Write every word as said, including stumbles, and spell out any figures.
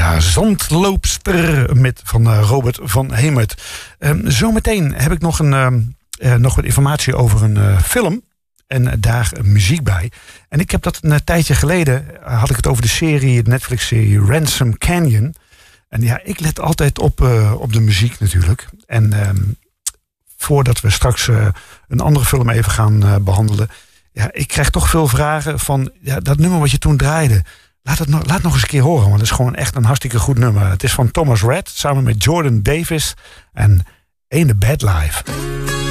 Ja, Zandloopster met, van uh, Robert van Hemert. Um, zometeen heb ik nog, een, um, uh, nog wat informatie over een uh, film. En uh, daar uh, muziek bij. En ik heb dat een uh, tijdje geleden, uh, had ik het over de serie, de Netflix-serie Ransom Canyon. En ja, ik let altijd op, uh, op de muziek natuurlijk. En um, voordat we straks uh, een andere film even gaan uh, behandelen. Ja, ik krijg toch veel vragen van ja, dat nummer wat je toen draaide. Laat het nog, laat nog eens een keer horen, want het is gewoon echt een hartstikke goed nummer. Het is van Thomas Rhett samen met Jordan Davis en Ain't a Bad Life.